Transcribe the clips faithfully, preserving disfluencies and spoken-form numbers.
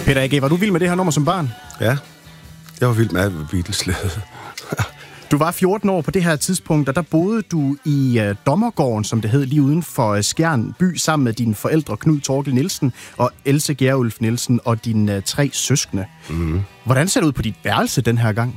Peter A G, var du vild med det her nummer som barn? Ja, jeg var vild med Beatles. Du var fjorten år på det her tidspunkt, og der boede du i uh, Dommergården, som det hed, lige uden for uh, Skjern by, sammen med dine forældre Knud Torkel Nielsen og Else Gjerulf Nielsen og dine uh, tre søskende. Mm. Hvordan ser det ud på dit værelse den her gang?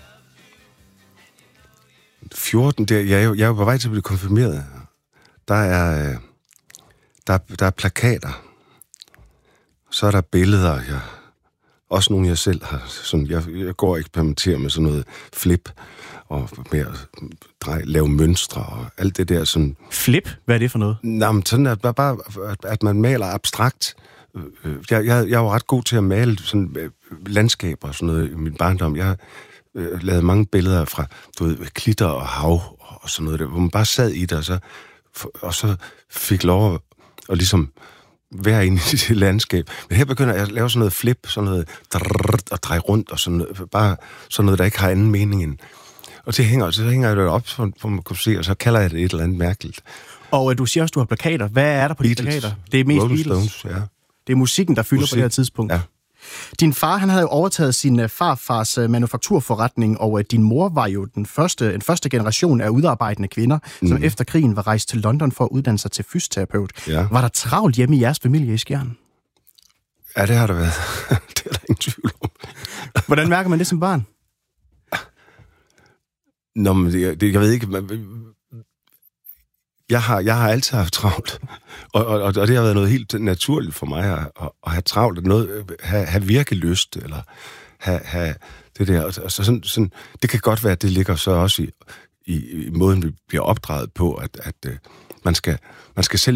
fjorten, der, jeg, er jo, jeg er jo på vej til at blive konfirmeret. Der er, der, der er plakater. Så er der billeder, jeg, også nogle jeg selv har. Sådan, jeg, jeg går og eksperimenterer med sådan noget flip, og med at dreje, lave mønstre og alt det der. Sådan. Flip? Hvad er det for noget? Nå, men sådan at, bare, at, at man maler abstrakt. Jeg, jeg, jeg er jo ret god til at male sådan, landskaber og sådan noget i min barndom. Jeg har øh, lavet mange billeder fra du ved, klitter og hav og sådan noget der, hvor man bare sad i det, og så, og så fik lov at, at ligesom være inde i det landskab. Men her begynder jeg at lave sådan noget flip, sådan noget drrrt, og dreje rundt, og sådan noget, bare sådan noget, der ikke har anden mening end. Og det hænger, så hænger jeg det op, hvor man kan se, og så kalder jeg det et eller andet mærkeligt. Og du siger også, du har plakater. Hvad er der på de plakater? Det er mest Rolling Beatles. Stones, ja. Det er musikken, der fylder Musik. på det her tidspunkt. Ja. Din far, han havde jo overtaget sin farfars manufakturforretning, og din mor var jo den første, en første generation af udarbejdende kvinder, mm. som efter krigen var rejst til London for at uddanne sig til fysioterapeut. Ja. Var der travlt hjemme i jeres familie i Skjern? Ja, det har der været. Det er der ingen tvivl om. Hvordan mærker man det som barn? Nå, men det, det, jeg ved ikke... Man, jeg, har, jeg har altid haft travlt, og, og, og det har været noget helt naturligt for mig at, at, at have travlt, noget, have, have virkelyst, eller have, have det der. Og så sådan, sådan, det kan godt være, at det ligger så også i, i, i måden, vi bliver opdraget på, at, at man, skal, man skal selv